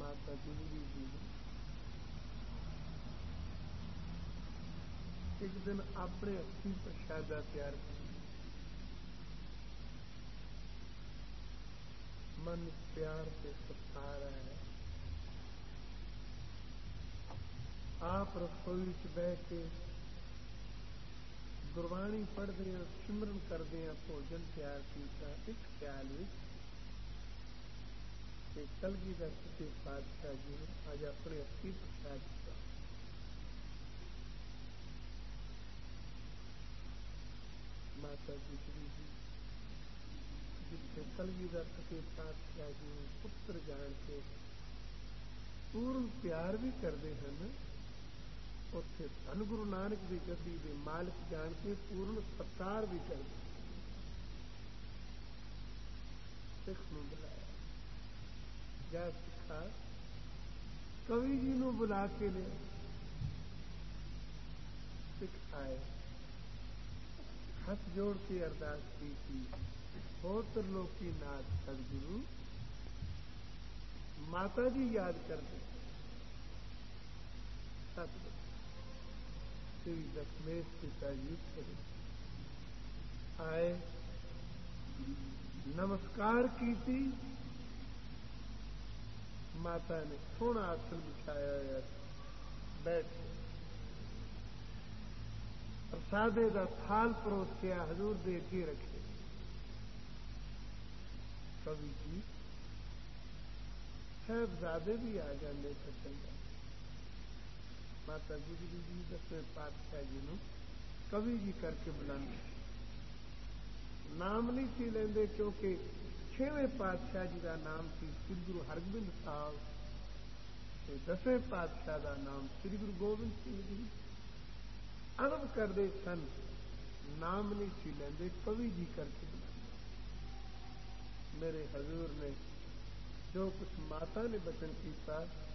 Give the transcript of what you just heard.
माता गुजरी जी ने एक दिन अपने हस्ती प्रसादा तैयार की। मन प्यार से सता रहा है। आप रसोई च बह के गुरबाणी पढ़ते हैं, सिमरन करते हैं, भोजन तैयार किया। इस ख्याल में कलगीधर सच्चे पातशाह जी ने आज अपने हस्ती प्रसाद किया। माता गुजरी जी जिससे कलगीधर सच्चे पातशाह जी ने पुत्र जान के पूर्ण प्यार भी करते हैं, उत्थे धन गुरु नानक की गद्दी के मालिक जान के पूर्ण सत्कार भी करते। सिख नूं बुलाया, जा सिखा कवि जी नूं बुला के ले। सिख आए, हाथ जोड़ के अरदास की हो त्रिलोकी नाथ सदगुरु। माता जी याद करते सतगुरु श्री दशमेश पिता युग आए, नमस्कार की थी। माता ने सोना आसन बिछाया है, बैठ प्रसादे का थाल परोस के हजूर दे के रखे। कवि जी साहबजादे भी आ जाते तो चल जाते। माता गुजरी जी 10वें पातशाह जी ने कवि जी करके बुलाते। नाम नहीं सी लेंदे क्योंकि 6वें पातशाह जी का नाम सी श्री गुरु हरगोबिंद साहब ते 10वें पातशाह का नाम श्री गुरु गोबिंद सिंह जी। अदब करते सन, नाम नहीं सी लेंदे, कवि जी करके बुलाते। मेरे हजूर ने जो कुछ माता ने बचन किया